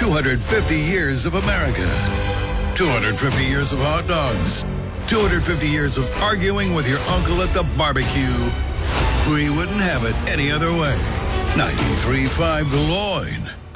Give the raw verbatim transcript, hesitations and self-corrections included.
two hundred fifty years of America. two hundred fifty years of hot dogs. two hundred fifty years of arguing with your uncle at the barbecue. We wouldn't have it any other way. ninety-three point five The Loin.